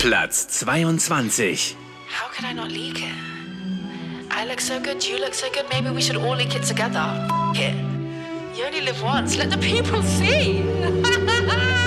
Platz 22. How could I not leak it? I look so good, you look so good, maybe we should all leak it together. F it. You only live once, let the people see.